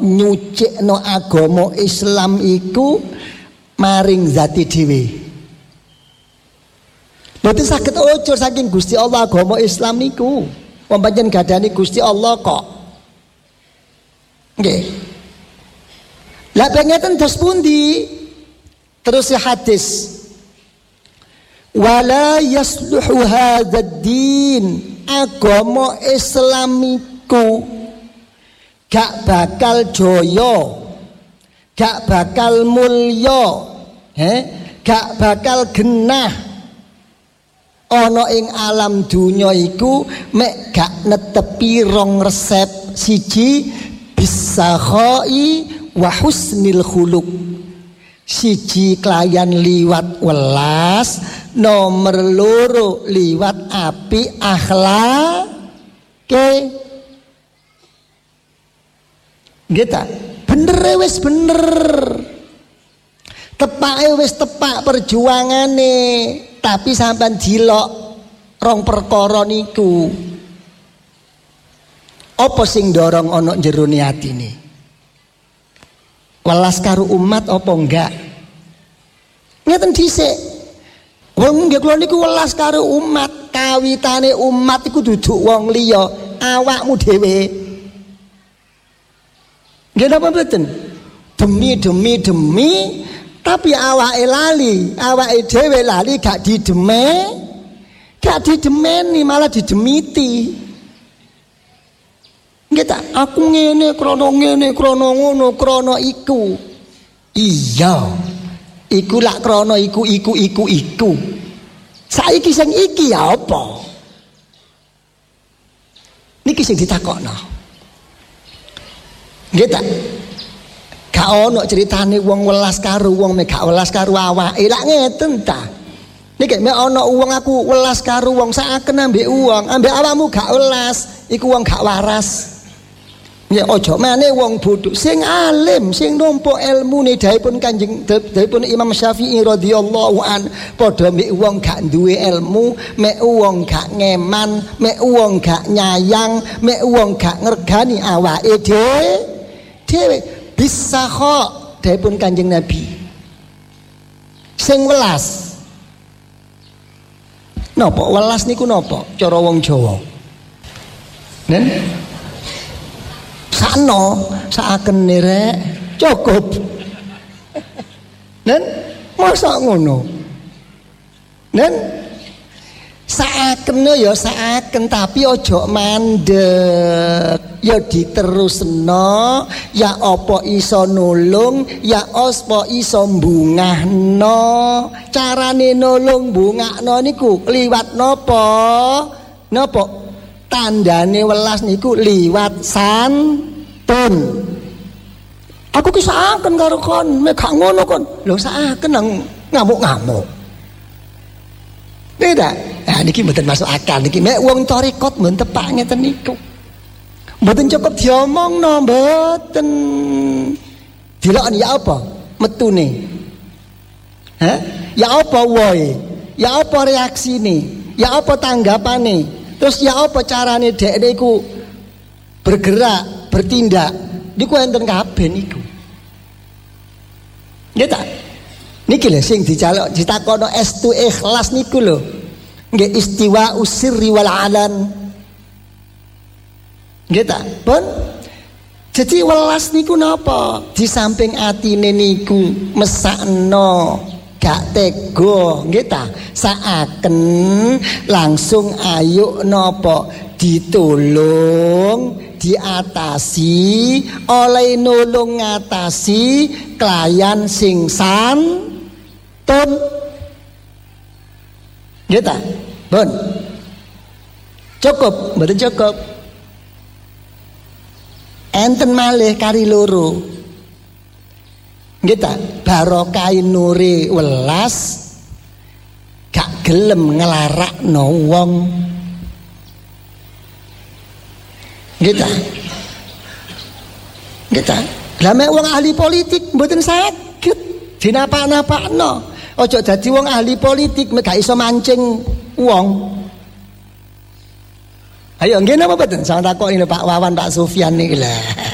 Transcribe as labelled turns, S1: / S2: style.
S1: nyucikno agama Islam iku maring zati dhewe. Mboten saged ujur saking Gusti Allah agama Islam niku. Wong pancen gadani Gusti Allah kok. Nggih. Lah pengeten dos pundi? Terus hadis. Wala yasluhu hadzal din. Agama Islam iku gak bakal jaya, gak bakal mulya, gak bakal genah ana ing alam dunya iku mek gak netepi rong resep. Siji bisakhai wa husnil khuluq, siji kelayan liwat welas, nomor loro liwat api akhlake. Gitu. Bener wis bener, tepake wis tepak perjuangane. Tapi sampean dilok rong perkara niku. Apa sing dorong ana jero atine? Welas karo umat apa enggak? Ngeten dhisik. Wong nggih kula niku welas karo umat, kawitane umat iku duduk wong liya, awakmu dhewe. Nggih napa mboten? Demi tapi awake lali, awake dhewe lali gak didemeni malah didemiti. Nggih ta, aku ngene krana ngono krana iku. Iya. Iku lak krana iku. Saiki sing iki ya apa? Niki sing ditakokno. Nggih ta? Gak ono ceritane wong welas karo wong mek gak welas karo awake. Lak ngeten ta. Niki mek ono wong aku welas karo wong saken ambek wong, ambek awakmu gak welas, iku wong gak waras. Ya ojo maneh wong bodho sing alim, sing nampa ilmune dahipun Kanjeng dahipun Imam Syafi'i radhiyallahu an, padha mek wong gak duwe ilmu, mek wong gak ngeman, mek wong gak nyayang, mek wong gak ngergani awake dhewe. Bisa kok dahipun Kanjeng Nabi sing welas. Napa welas niku napa cara wong Jawa? Nen sakno sakene rek cukup. Nen masa ngono. Nen sakene ya saken tapi ojo mandek. Ya diterusno, ya apa iso nulung, ya apa iso mbungahno. Carane nulung mbungahno niku liwat napa? Napa? Tandane welas niku liwat santun. Aku ki saken karo kon, mek gak ngono kon. Lho saken nang ngamuk-ngamuk. Tidak. Nah niki mboten masuk akal niki mek wong tarekat mboten tepak ngeten niku. Mboten cukup diomongno, mboten. Dilokani ya apa? Metune. Ya apa woe? Ya apa reaksine? Ya apa tanggapane? Terus ya apa carane dhekne iku bergerak, bertindak? Niku enten kabeh niku. Nggih ta? Niki lho sing dijaluk ditakono estu ikhlas niku lho. Nggih istiwa usirri wal alan. Nggih ta? Pun jadi welas niku napa? Di samping atine niku mesakno gak tega, nggih ta? Saaken langsung ayo napa? Ditulung, diatasi, oleh nulung ngatasi klayan sing santun. Nggih ta? Pun cukup, mboten cukup. Enten malih kari loro. Nggih ta, barokah nure welas gak gelem nglarakno wong. Nggih ta? Nggih ta? Lah mek wong ahli politik mboten saged dinapak-napakno. Ojo dadi wong ahli politik mek gak iso mancing wong. Ayo nggih napa mboten? Sampeyan takoki Pak Wawan, Pak Sufyan niki lho.